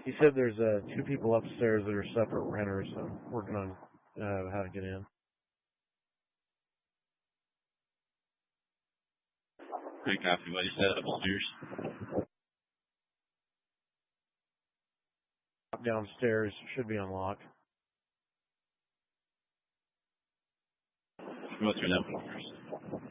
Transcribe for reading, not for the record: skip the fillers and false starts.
He said there's two people upstairs that are separate renters, so I'm working on how to get in. Great copy. What you said upstairs? Downstairs should be unlocked. What's your number first?